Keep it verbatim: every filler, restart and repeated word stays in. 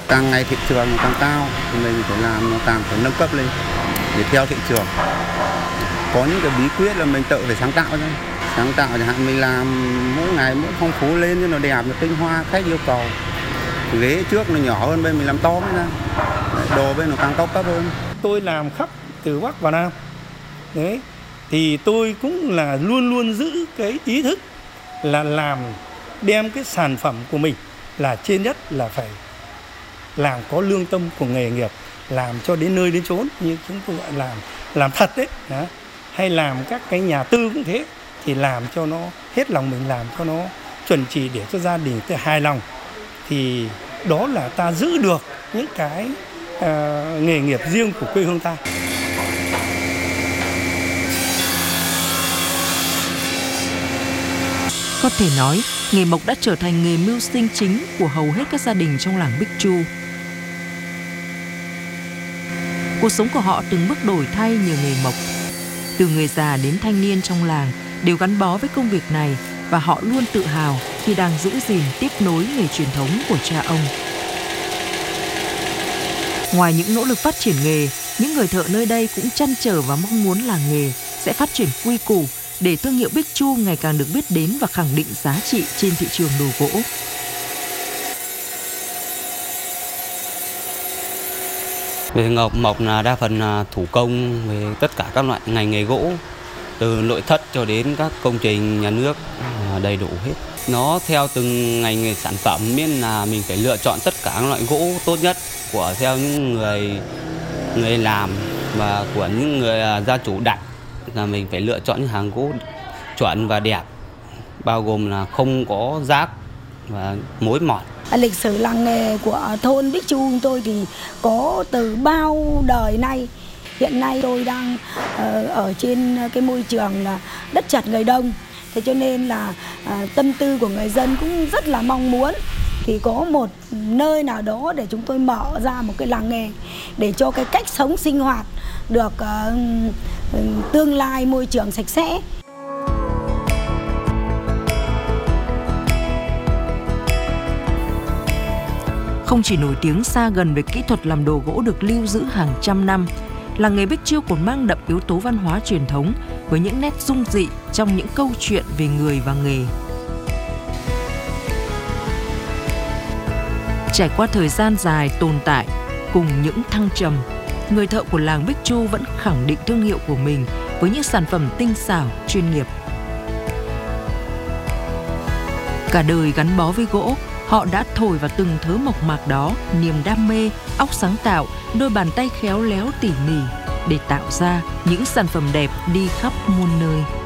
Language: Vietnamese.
Càng ngày thị trường càng cao thì mình phải làm càng phải nâng cấp lên để theo thị trường. Có những cái bí quyết là mình tự phải sáng tạo ra. Sáng tạo chẳng hạn mình làm mỗi ngày mỗi phong phú lên cho nó đẹp, nó tinh hoa khách yêu cầu. Ghế trước nó nhỏ hơn, bên mình làm to ra. Đồ bên nó càng cao cấp hơn. Tôi làm khắp từ Bắc vào Nam. Đấy. Thì tôi cũng là luôn luôn giữ cái ý thức là làm đem cái sản phẩm của mình là trên nhất là phải làm có lương tâm của nghề nghiệp, làm cho đến nơi đến chốn như chúng tôi gọi làm làm thật đấy. Đó. Hay làm các cái nhà tư cũng thế, thì làm cho nó hết lòng mình, làm cho nó chuẩn chỉ để cho gia đình ta hài lòng, thì đó là ta giữ được những cái uh, nghề nghiệp riêng của quê hương ta. Có thể nói, nghề mộc đã trở thành nghề mưu sinh chính của hầu hết các gia đình trong làng Bích Chu. Cuộc sống của họ từng bước đổi thay nhờ nghề mộc. Từ người già đến thanh niên trong làng đều gắn bó với công việc này và họ luôn tự hào khi đang giữ gìn tiếp nối nghề truyền thống của cha ông. Ngoài những nỗ lực phát triển nghề, những người thợ nơi đây cũng trăn trở và mong muốn làng nghề sẽ phát triển quy củ để thương hiệu Bích Chu ngày càng được biết đến và khẳng định giá trị trên thị trường đồ gỗ. Về ngọc mộc là đa phần là thủ công về tất cả các loại ngành nghề gỗ, từ nội thất cho đến các công trình nhà nước đầy đủ hết. Nó theo từng ngành nghề sản phẩm, miễn là mình phải lựa chọn tất cả các loại gỗ tốt nhất của theo những người người làm và của những người gia chủ đặt, là mình phải lựa chọn những hàng gỗ chuẩn và đẹp, bao gồm là không có rác và mối mọt. Lịch sử làng nghề của thôn Bích Chu chúng tôi thì có từ bao đời nay. Hiện nay tôi đang ở trên cái môi trường là đất chật người đông, thế cho nên là tâm tư của người dân cũng rất là mong muốn thì có một nơi nào đó để chúng tôi mở ra một cái làng nghề để cho cái cách sống sinh hoạt được uh, tương lai môi trường sạch sẽ. Không chỉ nổi tiếng xa gần về kỹ thuật làm đồ gỗ được lưu giữ hàng trăm năm, làng nghề Bích Chu còn mang đậm yếu tố văn hóa truyền thống với những nét dung dị trong những câu chuyện về người và nghề. Trải qua thời gian dài tồn tại cùng những thăng trầm, người thợ của làng Bích Chu vẫn khẳng định thương hiệu của mình với những sản phẩm tinh xảo, chuyên nghiệp. Cả đời gắn bó với gỗ, họ đã thổi vào từng thớ mộc mạc đó niềm đam mê, óc sáng tạo, đôi bàn tay khéo léo tỉ mỉ để tạo ra những sản phẩm đẹp đi khắp muôn nơi.